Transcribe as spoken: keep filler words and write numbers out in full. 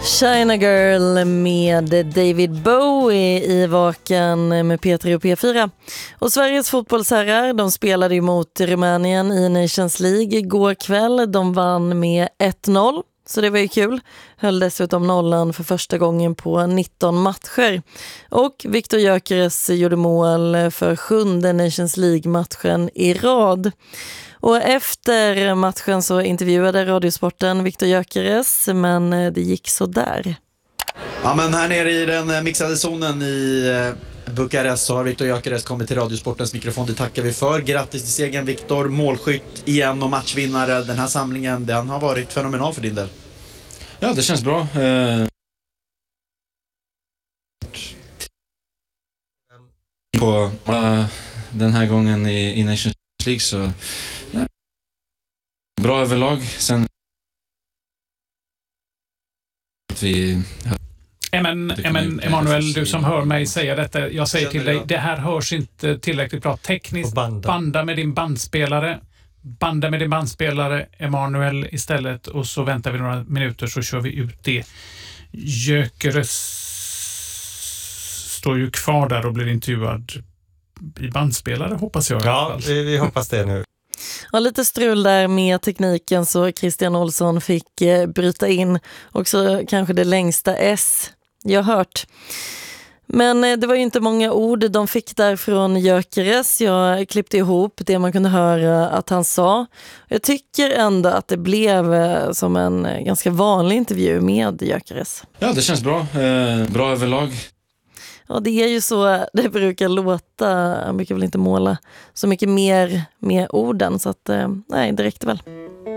China Girl med David Bowie i Vaken med P tre och P fyra. Och Sveriges fotbollsherrar, de spelade ju mot Rumänien i Nations League igår kväll. De vann med ett noll, så det var ju kul. Höll dessutom nollan för första gången på nitton matcher. Och Viktor Gyökeres gjorde mål för sjunde Nations League-matchen i rad. Och efter matchen så intervjuade Radiosporten Viktor Gyökeres, men det gick så där. Ja, men här nere i den mixade zonen i Bukarest så har Viktor Gyökeres kommit till Radiosportens mikrofon. Det tackar vi för. Grattis till segern, Viktor. Målskytt igen och matchvinnare. Den här samlingen, den har varit fenomenal för din del. Ja, det känns bra. Eh... På uh, den här gången i, i Nations League så ja. Bra överlag. Sen vi Men, men Emanuel, du som hör mig säga detta, jag säger till dig, det här hörs inte tillräckligt bra tekniskt. Banda. banda med din bandspelare. Banda med din bandspelare, Emanuel, istället. Och så väntar vi några minuter så kör vi ut det. Gyökeres står ju kvar där och blir intervjuad i bandspelare, hoppas jag. Ja, vi, vi hoppas det nu. Ja, lite strul där med tekniken så Christian Olsson fick eh, bryta in. Också kanske det längsta S jag hört. Men eh, det var ju inte många ord de fick där från Gyökeres. Jag klippte ihop det man kunde höra att han sa. Jag tycker ändå att det blev eh, som en eh, ganska vanlig intervju med Gyökeres. Ja, det känns bra. Eh, bra överlag. Ja, det är ju så det brukar låta. Han brukar väl inte måla så mycket mer med orden, så att, nej, det räckte väl.